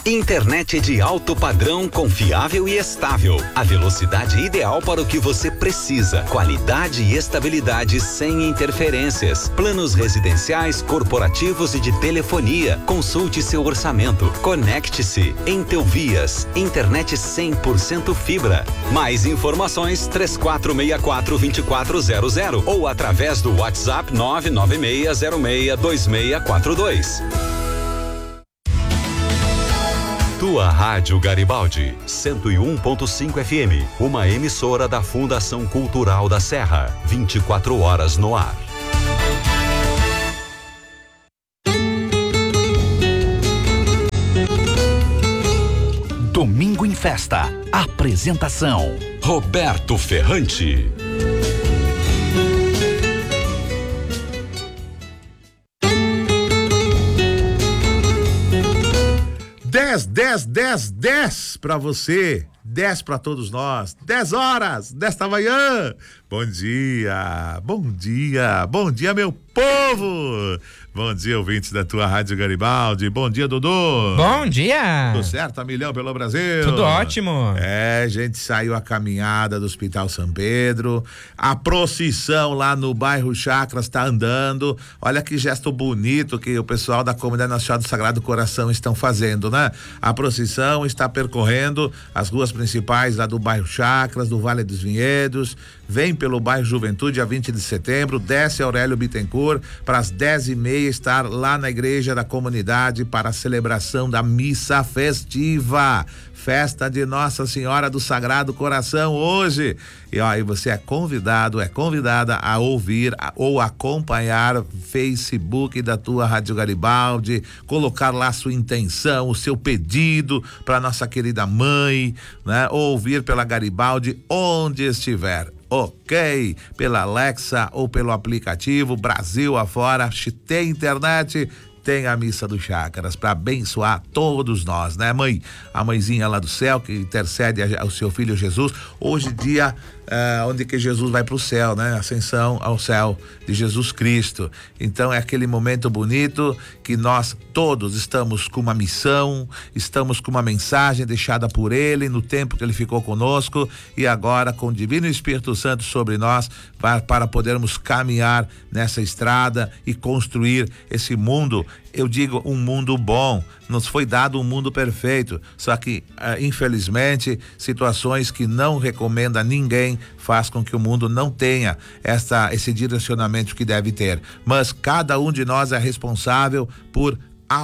Internet de alto padrão, confiável e estável. A velocidade ideal para o que você precisa. Qualidade e estabilidade sem interferências. Planos residenciais, corporativos e de telefonia. Consulte seu orçamento. Conecte-se. Entelvias. Internet 100% fibra. Mais informações 3464-2400 ou através do WhatsApp 996062642. Tua Rádio Garibaldi, 101.5 FM, uma emissora da Fundação Cultural da Serra, 24 horas no ar. Domingo em Festa. Apresentação: Roberto Ferrante. 10 para você, 10 para todos nós, 10 horas desta manhã. Bom dia, meu povo. Bom dia, ouvintes da tua Rádio Garibaldi. Bom dia, Dudu. Bom dia. Tudo certo, a milhão pelo Brasil? Tudo ótimo. A gente saiu a caminhada do Hospital São Pedro, a procissão lá no bairro Chacras tá andando. Olha que gesto bonito que o pessoal da Comunidade Nacional do Sagrado Coração estão fazendo, né? A procissão está percorrendo as ruas principais lá do bairro Chacras, do Vale dos Vinhedos, vem pelo bairro Juventude a 20 de setembro, desce Aurélio Bittencourt para as 10h30 estar lá na igreja da comunidade para a celebração da missa festiva, festa de Nossa Senhora do Sagrado Coração hoje. E aí você é convidada a ouvir ou acompanhar o Facebook da tua Rádio Garibaldi, colocar lá sua intenção, o seu pedido para nossa querida mãe, né? Ouvir pela Garibaldi onde estiver. Ok, pela Alexa ou pelo aplicativo Brasil afora, tem internet, tem a missa do Chácaras para abençoar todos nós, né, mãe? A mãezinha lá do céu que intercede ao seu filho Jesus. Hoje dia onde que Jesus vai para o céu, né? Ascensão ao céu de Jesus Cristo. Então é aquele momento bonito que nós todos estamos com uma missão, estamos com uma mensagem deixada por Ele no tempo que Ele ficou conosco e agora com o Divino Espírito Santo sobre nós para podermos caminhar nessa estrada e construir esse mundo. Eu digo um mundo bom, nos foi dado um mundo perfeito, só que infelizmente situações que não recomenda a ninguém faz com que o mundo não tenha esse direcionamento que deve ter, mas cada um de nós é responsável por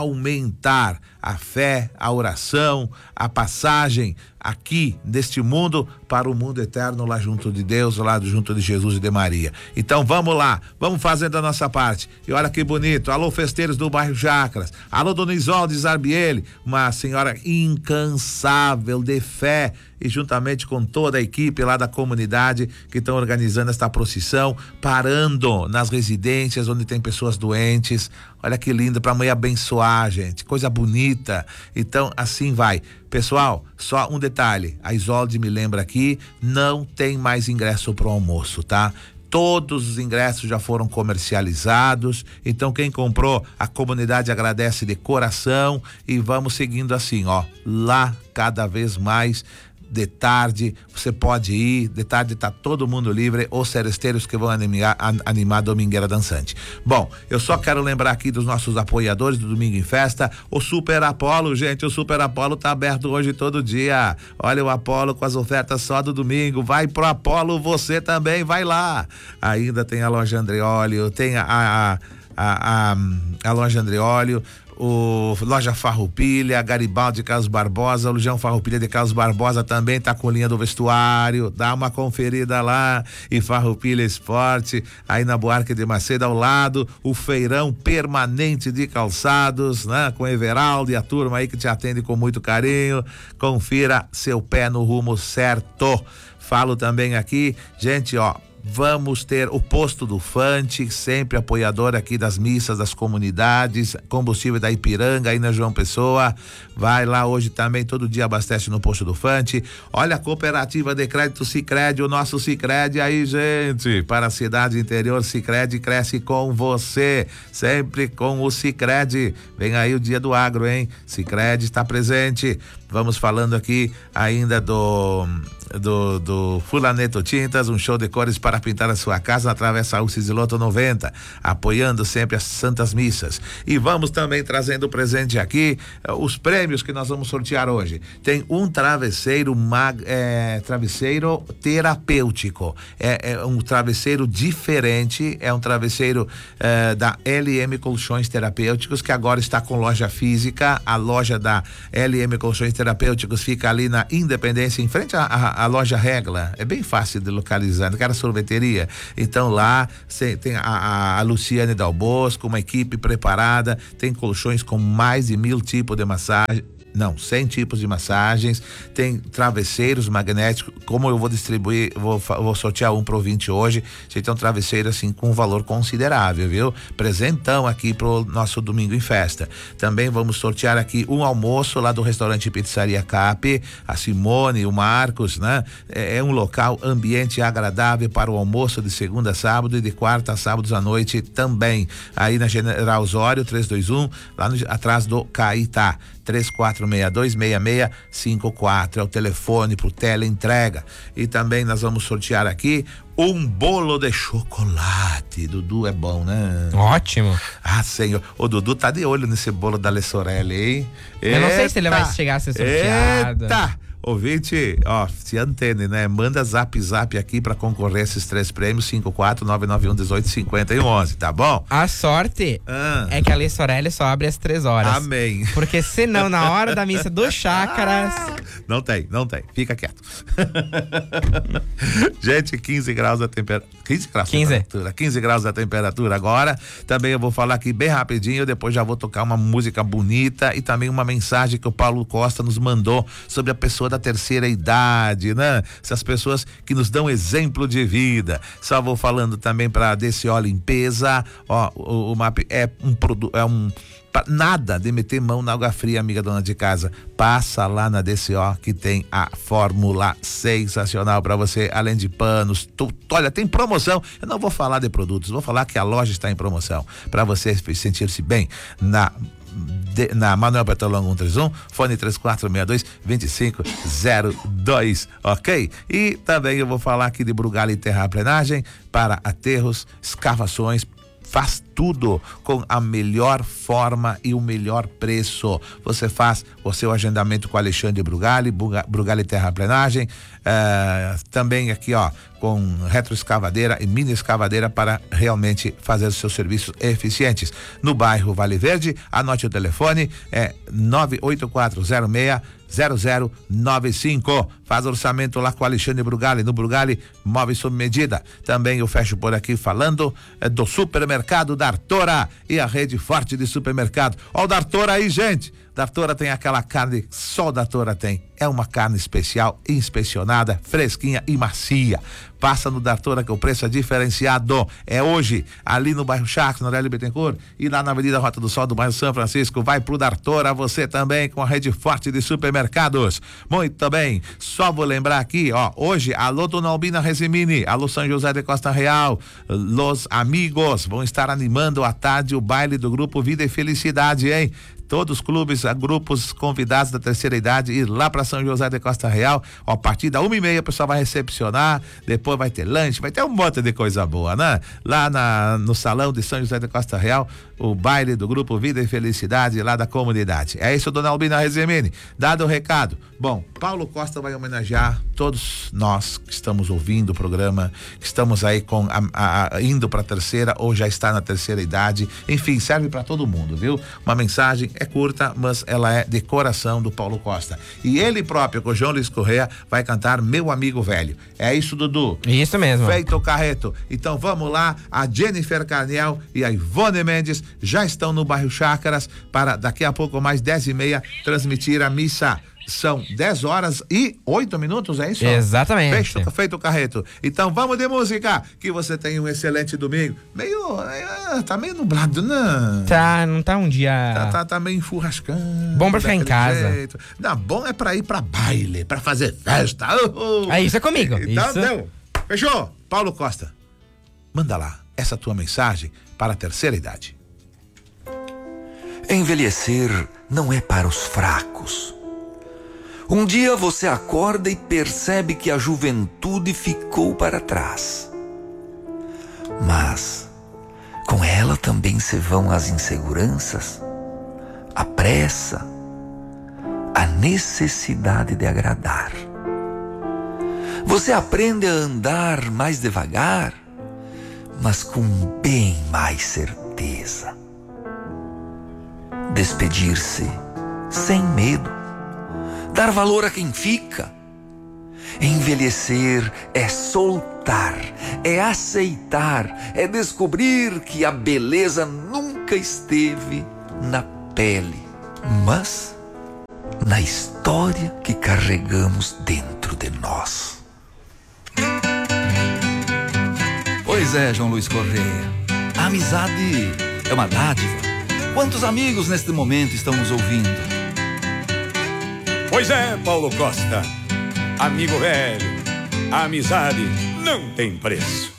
aumentar a fé, a oração, a passagem aqui deste mundo para o mundo eterno lá junto de Deus, lá junto de Jesus e de Maria. Então vamos lá, vamos fazendo a nossa parte. E olha que bonito, alô festeiros do bairro Chacras, alô Dona Isolde Zarbiele, uma senhora incansável de fé, e juntamente com toda a equipe lá da comunidade que estão organizando esta procissão, parando nas residências onde tem pessoas doentes. Olha que lindo, para a mãe abençoar, gente, coisa bonita. Então assim vai. Pessoal, só um detalhe, a Isolde me lembra aqui, não tem mais ingresso pro almoço, tá? Todos os ingressos já foram comercializados, então quem comprou, a comunidade agradece de coração e vamos seguindo assim, ó, lá cada vez mais. De tarde, você pode ir, de tarde tá todo mundo livre, os seresteiros que vão animar a Domingueira Dançante. Bom, eu só quero lembrar aqui dos nossos apoiadores do Domingo em Festa, o Super Apolo, gente, o Super Apolo tá aberto hoje todo dia. Olha o Apolo com as ofertas só do domingo, vai pro Apolo, você também, vai lá. Ainda tem a loja Andreóleo, tem a loja Andreóleo, o Loja Farroupilha, Garibaldi de Carlos Barbosa, o Lujão Farroupilha de Carlos Barbosa também tá com linha do vestuário, dá uma conferida lá, e Farroupilha Esporte, aí na Buarque de Macedo ao lado, o feirão permanente de calçados, né? Com Everaldo e a turma aí que te atende com muito carinho, confira seu pé no rumo certo. Falo também aqui, gente, ó, Vamos ter o posto do Fante, sempre apoiador aqui das missas das comunidades, combustível da Ipiranga aí na João Pessoa. Vai lá hoje também, todo dia abastece no posto do Fante. Olha a cooperativa de crédito Sicredi, o nosso Sicredi aí, gente, para a cidade interior. Sicredi cresce com você, sempre com o Sicredi. Vem aí o dia do agro, hein? Sicredi está presente. Vamos falando aqui ainda do Fulaneto Tintas, um show de cores para pintar a sua casa na Travessa Alces e Loto 90, apoiando sempre as Santas Missas. E vamos também trazendo presente aqui os prêmios que nós vamos sortear hoje. Tem um travesseiro travesseiro terapêutico. É um travesseiro diferente, é um travesseiro da LM Colchões Terapêuticos, que agora está com loja física. A loja da LM Colchões Terapêuticos fica ali na Independência, em frente à loja Regla. É bem fácil de localizar, naquela sorveteria. Então lá tem a Luciane Dal Bosco, uma equipe preparada, tem colchões com mais de 1000 tipos de massagem. Não, 100 tipos de massagens, tem travesseiros magnéticos. Como eu vou distribuir, vou sortear um pro ouvinte hoje. Você tem um travesseiro assim com um valor considerável, viu? Presentão aqui pro nosso domingo em festa. Também vamos sortear aqui um almoço lá do restaurante Pizzaria Cap, a Simone, o Marcos, né? É um local, ambiente agradável para o almoço de segunda a sábado e de quarta a sábados à noite também. Aí na General Osório 321, lá atrás do Caetá. 34626654 é o telefone pro teleentrega. E também nós vamos sortear aqui um bolo de chocolate. Dudu é bom, né? Ótimo. Ah, senhor. O Dudu tá de olho nesse bolo da Lessorelli, hein? Eu não sei se ele vai chegar a ser sorteado. Eita! Ouvinte, ó, se antene, né? Manda zap aqui pra concorrer a esses 3 prêmios, 54991185011, tá bom? A sorte é que a Lei Sorelli só abre às 3 horas. Amém. Porque senão, na hora da missa do Chácaras... Não tem. Fica quieto. Gente, 15 graus a temperatura. 15 graus 15. temperatura. 15 graus a temperatura agora. Também eu vou falar aqui bem rapidinho, depois já vou tocar uma música bonita e também uma mensagem que o Paulo Costa nos mandou sobre a pessoa da terceira idade, né? Essas pessoas que nos dão exemplo de vida. Só vou falando também para DCO Limpeza, ó, o MAP é um produto, nada de meter mão na água fria, amiga dona de casa. Passa lá na DCO que tem a fórmula sensacional para você, além de panos. Olha, tem promoção. Eu não vou falar de produtos, vou falar que a loja está em promoção para você sentir-se bem na Manuel Bertolão 131, fone 3462-2502, ok? E também eu vou falar aqui de Brugali Terraplenagem para aterros, escavações, faz tudo com a melhor forma e o melhor preço. Você faz o seu agendamento com Alexandre Brugali Terraplenagem, também aqui, ó, com retroescavadeira e mini escavadeira para realmente fazer os seus serviços eficientes. No bairro Vale Verde, anote o telefone, é 984060095. Faz orçamento lá com o Alexandre Brugali, no Brugali Móveis sob medida. Também eu fecho por aqui falando do supermercado Dartora e a rede forte de supermercado. Ó o Dartora aí, gente. Dartora tem aquela carne, só o Dartora tem. É uma carne especial, inspecionada, fresquinha e macia. Passa no Dartora que o preço é diferenciado. É hoje, ali no bairro Chácaras, no Aurélio Bittencourt, e lá na Avenida Rota do Sol do bairro São Francisco. Vai pro Dartora, você também com a rede forte de supermercados. Muito bem, só vou lembrar aqui, ó, hoje, alô Dona Albina Resimini, alô São José de Costa Real, Los Amigos vão estar animando à tarde o baile do grupo Vida e Felicidade, hein? Todos os clubes, grupos convidados da terceira idade ir lá para São José de Costa Real. Ó, a partir da 1h30 o pessoal vai recepcionar, depois vai ter lanche, vai ter um monte de coisa boa, né? Lá no salão de São José de Costa Real, o baile do grupo Vida e Felicidade lá da comunidade. É isso, dona Albina Resemini. Dado o recado. Bom, Paulo Costa vai homenagear todos nós que estamos ouvindo o programa, que estamos aí indo para a terceira ou já está na terceira idade. Enfim, serve para todo mundo, viu? Uma mensagem é curta, mas ela é de coração do Paulo Costa. E ele próprio, com o João Luiz Correia, vai cantar Meu Amigo Velho. É isso, Dudu? Isso mesmo. Feito o Carreto. Então vamos lá, a Jennifer Carniel e a Ivone Mendes já estão no bairro Chácaras para daqui a pouco mais 10h30 transmitir a missa São 10h08, é isso? Exatamente. Feito o carreto. Então vamos de música, que você tem um excelente domingo. Tá meio nublado, né? Não tá um dia... Tá meio enfurrascando. Bom pra ficar em casa. Jeito. Não, bom é pra ir pra baile, pra fazer festa. Isso é comigo. Então isso. deu. Fechou? Paulo Costa, manda lá essa tua mensagem para a terceira idade. Envelhecer não é para os fracos. Um dia você acorda e percebe que a juventude ficou para trás. Mas com ela também se vão as inseguranças, a pressa, a necessidade de agradar. Você aprende a andar mais devagar, mas com bem mais certeza. Despedir-se sem medo, dar valor a quem fica. Envelhecer é soltar, é aceitar, é descobrir que a beleza nunca esteve na pele, mas na história que carregamos dentro de nós. Pois é, João Luiz Correia, a amizade é uma dádiva. Quantos amigos neste momento estão nos ouvindo? Pois é, Paulo Costa, amigo velho, a amizade não tem preço.